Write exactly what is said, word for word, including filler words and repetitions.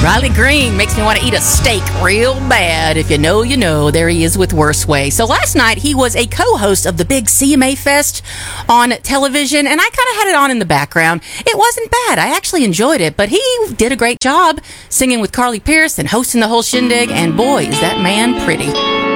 Riley Green makes me want to eat a steak real bad. If you know, you know. There he is with Worst Way. So last night, he was a co-host of the big C M A Fest on television, and I kind of had it on in the background. It wasn't bad. I actually enjoyed it, but he did a great job singing with Carly Pearce and hosting the whole shindig, and boy, is that man pretty.